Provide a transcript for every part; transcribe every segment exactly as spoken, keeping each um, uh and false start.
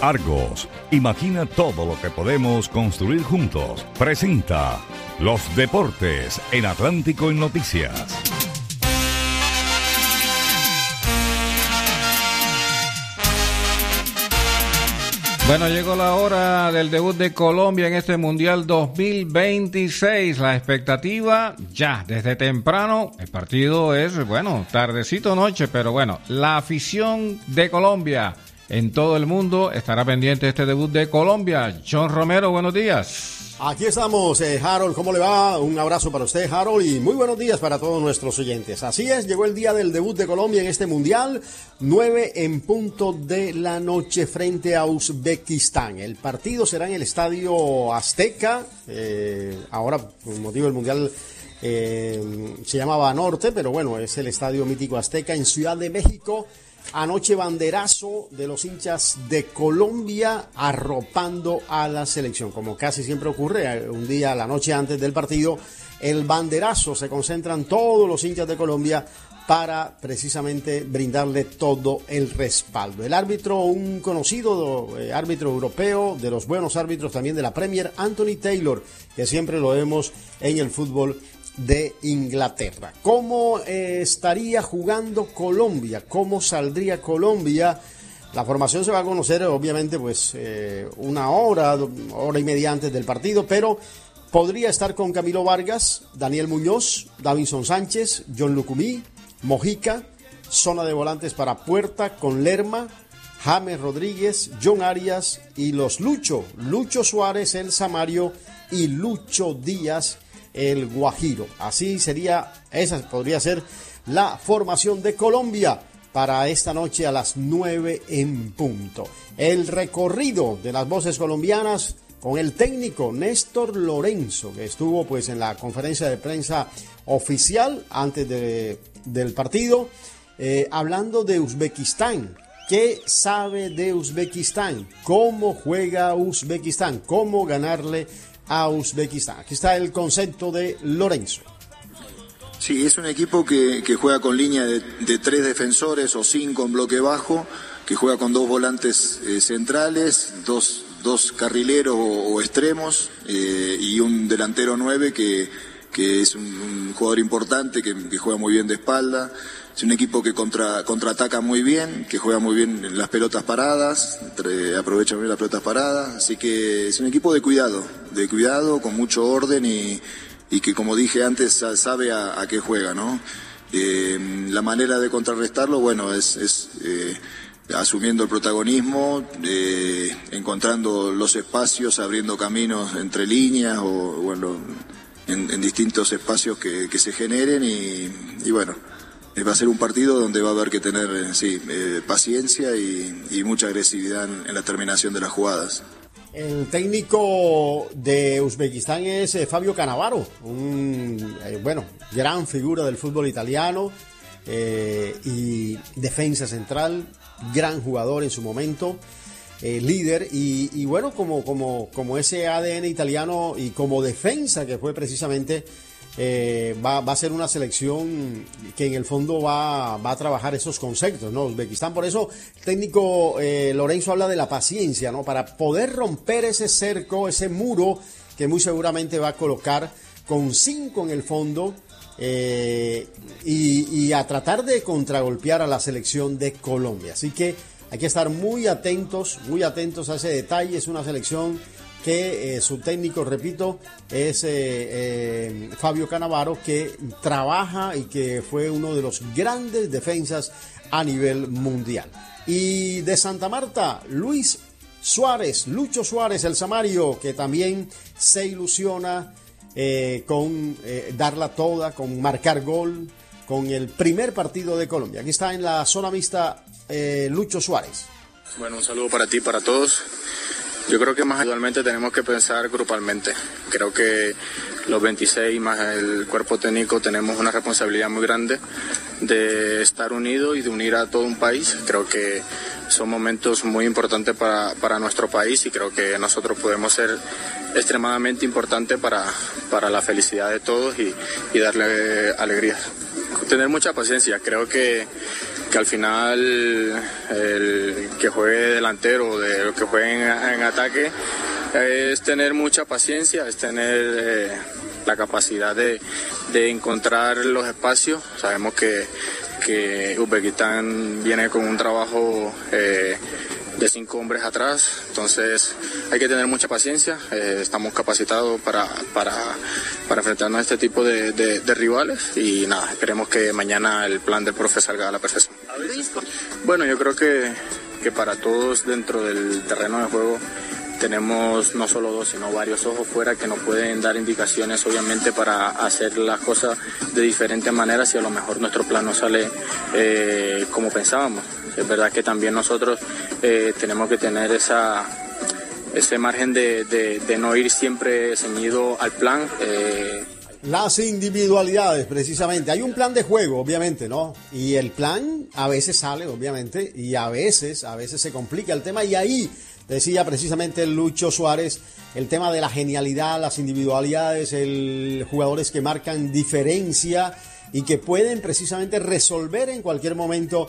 Argos, imagina todo lo que podemos construir juntos. Presenta Los Deportes en Atlántico en Noticias. Bueno, llegó la hora del debut de Colombia en este Mundial dos mil veintiséis. La expectativa ya desde temprano. El partido es, bueno, tardecito noche, pero bueno, la afición de Colombia en todo el mundo estará pendiente de este debut de Colombia. John Romero, buenos días. Aquí estamos, eh, Harold, ¿cómo le va? Un abrazo para usted, Harold, y muy buenos días para todos nuestros oyentes. Así es, llegó el día del debut de Colombia en este Mundial, nueve en punto de la noche frente a Uzbekistán. El partido será en el Estadio Azteca, eh, ahora por motivo del Mundial eh, se llamaba Norte, pero bueno, es el Estadio Mítico Azteca en Ciudad de México. Anoche banderazo de los hinchas de Colombia arropando a la selección, como casi siempre ocurre, un día, la noche antes del partido, el banderazo, se concentran todos los hinchas de Colombia para precisamente brindarle todo el respaldo. El árbitro, un conocido eh, árbitro europeo, de los buenos árbitros también de la Premier, Anthony Taylor, que siempre lo vemos en el fútbol de Inglaterra. ¿Cómo eh, estaría jugando Colombia? ¿Cómo saldría Colombia? La formación se va a conocer obviamente pues eh, una hora, hora y media antes del partido, pero podría estar con Camilo Vargas, Daniel Muñoz, Davinson Sánchez, John Lucumí, Mojica, zona de volantes para Puerta con Lerma, James Rodríguez, John Arias y los Lucho, Lucho Suárez, el Samario y Lucho Díaz, el Guajiro. Así sería, esa podría ser la formación de Colombia para esta noche a las nueve en punto. El recorrido de las voces colombianas con el técnico Néstor Lorenzo, que estuvo pues en la conferencia de prensa oficial antes de, del partido, eh, hablando de Uzbekistán. ¿Qué sabe de Uzbekistán? ¿Cómo juega Uzbekistán? ¿Cómo ganarle a Uzbekistán? Aquí está el concepto de Lorenzo. Sí, es un equipo que, que juega con línea de, de tres defensores o cinco en bloque bajo, que juega con dos volantes eh, centrales, dos, dos carrileros o, o extremos eh, y un delantero nueve que, que es un, un jugador importante, que, que juega muy bien de espalda. Es un equipo que contra, contraataca muy bien, que juega muy bien en las pelotas paradas, entre, aprovecha muy bien las pelotas paradas, así que es un equipo de cuidado, de cuidado, con mucho orden y, y que, como dije antes, sabe a, a qué juega, ¿no? Eh, la manera de contrarrestarlo, bueno, es, es eh, asumiendo el protagonismo, eh, encontrando los espacios, abriendo caminos entre líneas o, bueno, en, en distintos espacios que, que se generen y, y bueno, va a ser un partido donde va a haber que tener sí, eh, paciencia y, y mucha agresividad en, en la terminación de las jugadas. El técnico de Uzbekistán es eh, Fabio Cannavaro, un eh, bueno, gran figura del fútbol italiano eh, y defensa central, gran jugador en su momento, eh, líder y, y bueno, como, como, como ese A D N italiano y como defensa que fue precisamente. Eh, va, va a ser una selección que en el fondo va, va a trabajar esos conceptos, ¿no? Uzbekistán, por eso el técnico eh, Lorenzo habla de la paciencia, ¿no? Para poder romper ese cerco, ese muro que muy seguramente va a colocar con cinco en el fondo eh, y, y a tratar de contragolpear a la selección de Colombia. Así que hay que estar muy atentos, muy atentos a ese detalle. Es una selección que eh, su técnico, repito, es eh, eh, Fabio Cannavaro, que trabaja y que fue uno de los grandes defensas a nivel mundial. Y de Santa Marta, Luis Suárez, Lucho Suárez, el Samario, que también se ilusiona eh, con eh, darla toda, con marcar gol, con el primer partido de Colombia. Aquí está en la zona mixta eh, Lucho Suárez. Bueno, un saludo para ti, para todos. Yo creo que más individualmente tenemos que pensar grupalmente. Creo que los veintiséis más el cuerpo técnico tenemos una responsabilidad muy grande de estar unidos y de unir a todo un país. Creo que son momentos muy importantes para, para nuestro país y creo que nosotros podemos ser extremadamente importantes para, para la felicidad de todos y, y darle alegría. Tener mucha paciencia, creo que, que al final el, que juegue delantero, de los que jueguen en, en ataque, es tener mucha paciencia, es tener eh, la capacidad de, de encontrar los espacios. Sabemos que, que Uzbekistán viene con un trabajo eh, de cinco hombres atrás, entonces hay que tener mucha paciencia. Eh, estamos capacitados para, para, para enfrentarnos a este tipo de, de, de rivales y nada, esperemos que mañana el plan del profe salga a la perfección. Bueno, yo creo que, que para todos dentro del terreno de juego tenemos no solo dos, sino varios ojos fuera que nos pueden dar indicaciones, obviamente, para hacer las cosas de diferentes maneras y a lo mejor nuestro plan no sale eh, como pensábamos. Es verdad que también nosotros eh, tenemos que tener esa, ese margen de, de, de no ir siempre ceñido al plan. Eh. Las individualidades, precisamente. Hay un plan de juego, obviamente, ¿no? Y el plan a veces sale, obviamente, y a veces, a veces se complica el tema. Y ahí decía precisamente Lucho Suárez el tema de la genialidad, las individualidades, el jugadores que marcan diferencia y que pueden precisamente resolver en cualquier momento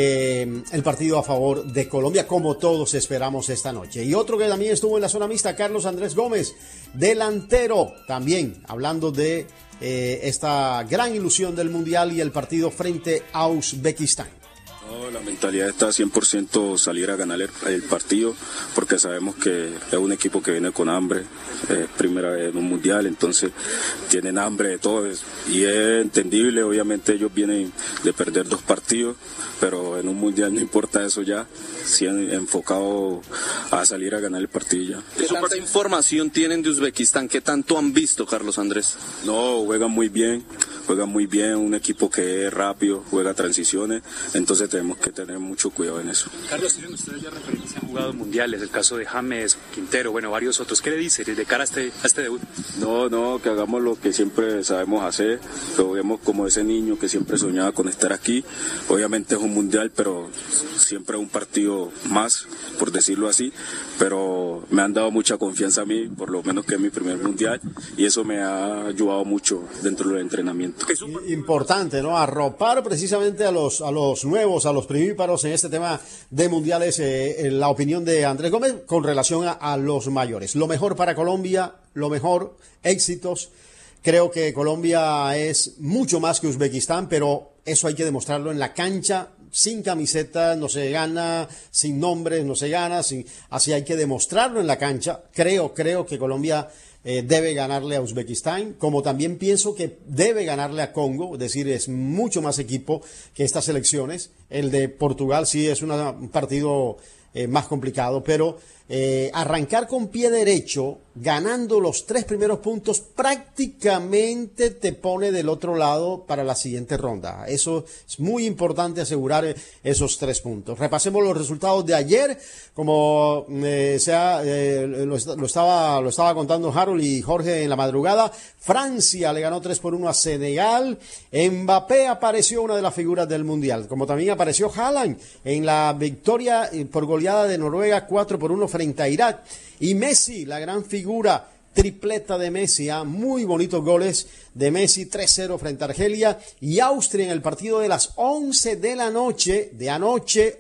eh, el partido a favor de Colombia, como todos esperamos esta noche. Y otro que también estuvo en la zona mixta, Carlos Andrés Gómez, delantero, también hablando de eh, esta gran ilusión del Mundial y el partido frente a Uzbekistán. No, la mentalidad está cien por ciento salir a ganar el, el partido, porque sabemos que es un equipo que viene con hambre, eh, primera vez en un mundial, entonces tienen hambre de todo, y es entendible. Obviamente ellos vienen de perder dos partidos, pero en un mundial no importa eso ya, si han enfocado a salir a ganar el partido ya. ¿Qué tanta información tienen de Uzbekistán? ¿Qué tanto han visto, Carlos Andrés? No, juegan muy bien, juegan muy bien, un equipo que es rápido, juega transiciones, entonces tenemos que tener mucho cuidado en eso. Carlos, tienen ustedes ya referencia, han jugado mundiales, el caso de James, Quintero, bueno, varios otros. ¿Qué le dice de cara a este, a este debut? No, no, que hagamos lo que siempre sabemos hacer, que juguemos como ese niño que siempre soñaba con estar aquí. Obviamente es un mundial, pero siempre es un partido más, por decirlo así, pero me han dado mucha confianza a mí, por lo menos que es mi primer mundial, y eso me ha ayudado mucho dentro del entrenamiento. Importante, ¿no? Arropar precisamente a los, a los nuevos, a los primíparos en este tema de mundiales, eh, la opinión de Andrés Gómez con relación a, a los mayores. Lo mejor para Colombia, lo mejor, éxitos. Creo que Colombia es mucho más que Uzbekistán, pero eso hay que demostrarlo en la cancha. Sin camiseta no se gana, sin nombres no se gana, sin, así hay que demostrarlo en la cancha. Creo, creo que Colombia eh, debe ganarle a Uzbekistán, como también pienso que debe ganarle a Congo, es decir, es mucho más equipo que estas selecciones. El de Portugal sí es una, un partido eh, más complicado, pero eh, arrancar con pie derecho, ganando los tres primeros puntos, prácticamente te pone del otro lado para la siguiente ronda. Eso es muy importante, asegurar esos tres puntos. Repasemos los resultados de ayer, como eh, sea, eh, lo, lo, estaba, lo estaba contando Harold y Jorge en la madrugada. Francia le ganó tres por uno a Senegal. Mbappé apareció una de las figuras del Mundial, como también apareció Haaland en la victoria por goleada de Noruega cuatro por uno frente a Irak. Y Messi, la gran figura, tripleta de Messi, ¿eh? Muy bonitos goles de Messi, tres cero frente a Argelia, y Austria en el partido de las once de la noche, de anoche,